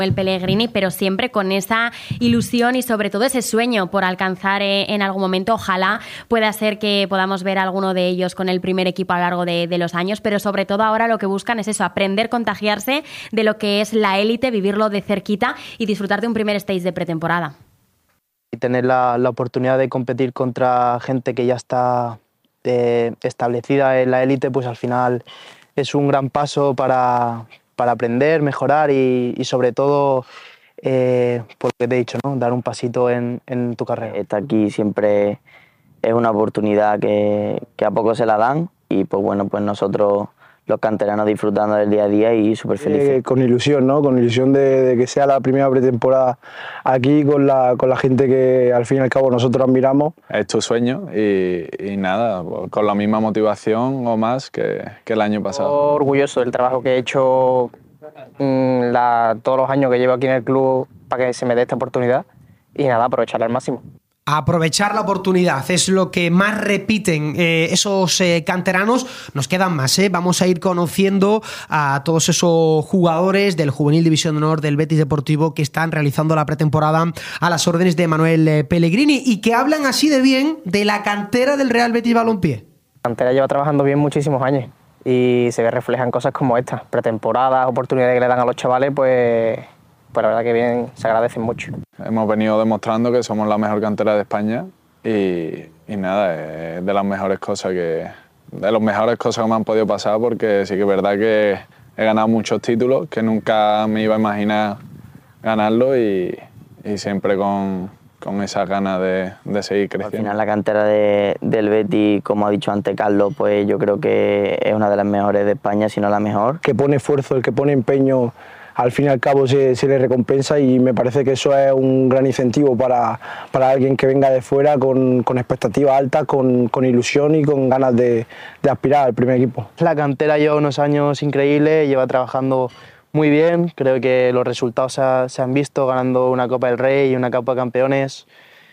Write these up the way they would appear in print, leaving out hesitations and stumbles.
el Pellegrini, pero siempre con esa ilusión y sobre todo ese sueño por alcanzar en algún momento. Ojalá pueda ser que podamos ver a alguno de ellos con el primer equipo a lo largo de los años, pero sobre todo ahora lo que buscan es eso, aprender, contagiarse de lo que es la élite, vivirlo de cerquita y disfrutar de un primer stage de pretemporada. Y tener la oportunidad de competir contra gente que ya está establecida en la élite, pues al final es un gran paso para aprender, mejorar y sobre todo, porque te he dicho, ¿no? Dar un pasito en tu carrera. Estar aquí siempre es una oportunidad que a poco se la dan y pues bueno, pues nosotros los canteranos disfrutando del día a día y súper felices. Con ilusión, ¿no? Con ilusión de que sea la primera pretemporada aquí con la gente que al fin y al cabo nosotros admiramos. Es tu sueño y nada, con la misma motivación o más que el año pasado. Orgulloso del trabajo que he hecho todos los años que llevo aquí en el club para que se me dé esta oportunidad y nada, aprovecharla al máximo. Aprovechar la oportunidad es lo que más repiten esos canteranos. Nos quedan más, vamos a ir conociendo a todos esos jugadores del Juvenil División de Honor del Betis Deportivo que están realizando la pretemporada a las órdenes de Manuel Pellegrini y que hablan así de bien de la cantera del Real Betis Balompié. La cantera lleva trabajando bien muchísimos años y se ve refleja en cosas como estas, pretemporadas, oportunidades que le dan a los chavales, pues la verdad que bien, se agradecen mucho. Hemos venido demostrando que somos la mejor cantera de España y nada, es de las mejores cosas que me han podido pasar, porque sí que es verdad que he ganado muchos títulos que nunca me iba a imaginar ganarlo y siempre con esas ganas de seguir creciendo. Al final la cantera del Betis, como ha dicho antes Carlos, pues yo creo que es una de las mejores de España, si no la mejor. Que pone esfuerzo, el que pone empeño, al fin y al cabo se le recompensa y me parece que eso es un gran incentivo para alguien que venga de fuera con expectativas altas, con ilusión y con ganas de aspirar al primer equipo. La cantera lleva unos años increíbles, lleva trabajando muy bien, creo que los resultados se han visto, ganando una Copa del Rey y una Copa de Campeones.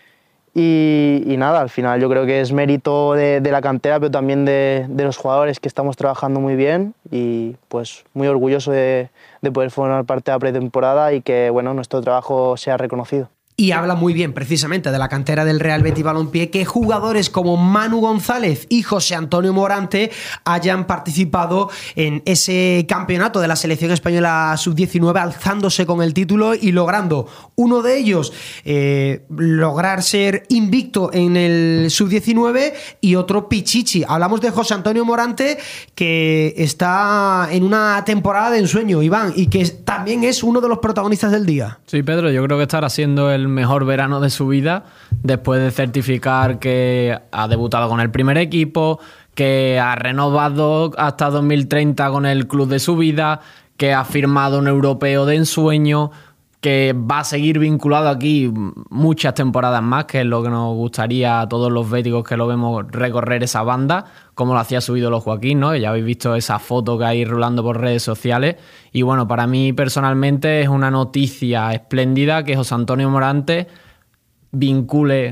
Y nada, al final yo creo que es mérito de la cantera, pero también de los jugadores, que estamos trabajando muy bien y pues muy orgulloso de poder formar parte de la pretemporada y que bueno, nuestro trabajo sea reconocido. Y habla muy bien precisamente de la cantera del Real Betis Balompié que jugadores como Manu González y José Antonio Morante hayan participado en ese campeonato de la selección española sub-19, alzándose con el título y logrando uno de ellos lograr ser invicto en el sub-19 y otro Pichichi. Hablamos de José Antonio Morante, que está en una temporada de ensueño, Iván, y que también es uno de los protagonistas del día. Sí, Pedro, yo creo que estará siendo el mejor verano de su vida después de certificar que ha debutado con el primer equipo, que ha renovado hasta 2030 con el club de su vida, que ha firmado un europeo de ensueño, que va a seguir vinculado aquí muchas temporadas más, que es lo que nos gustaría a todos los béticos que lo vemos recorrer esa banda, como lo hacía su ídolo Joaquín, ¿no? Ya habéis visto esa foto que hay rulando por redes sociales. Y bueno, para mí personalmente es una noticia espléndida que José Antonio Morante vincule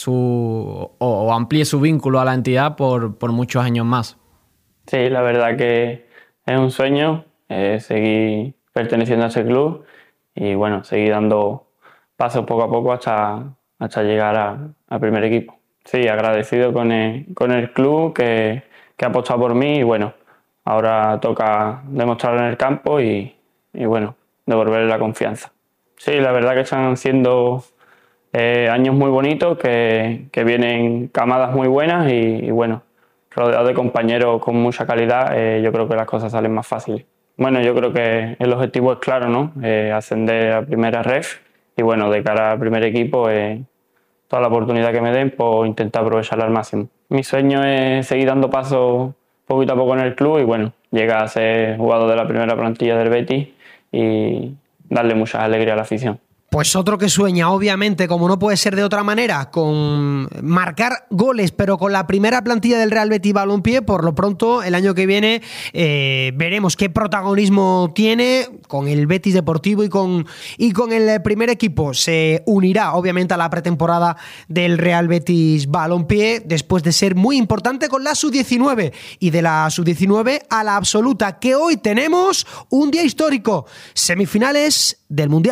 o amplíe su vínculo a la entidad por muchos años más. Sí, la verdad que es un sueño seguir perteneciendo a ese club y bueno, seguir dando pasos poco a poco hasta llegar al primer equipo. Sí, agradecido con el club que ha apostado por mí y bueno, ahora toca demostrarlo en el campo y bueno, devolverle la confianza. Sí, la verdad que están siendo años muy bonitos, que vienen camadas muy buenas y bueno, rodeado de compañeros con mucha calidad, yo creo que las cosas salen más fáciles. Bueno, yo creo que el objetivo es claro, ¿no? Ascender a primera ref y bueno, de cara al primer equipo, toda la oportunidad que me den, pues intentar aprovecharla al máximo. Mi sueño es seguir dando pasos poquito a poco en el club y bueno, llegar a ser jugador de la primera plantilla del Betis y darle mucha alegría a la afición. Pues otro que sueña, obviamente, como no puede ser de otra manera, con marcar goles, pero con la primera plantilla del Real Betis Balompié. Por lo pronto, el año que viene veremos qué protagonismo tiene con el Betis Deportivo y con el primer equipo. Se unirá, obviamente, a la pretemporada del Real Betis Balompié, después de ser muy importante con la sub-19 y de la sub-19 a la absoluta, que hoy tenemos un día histórico, semifinales del Mundial.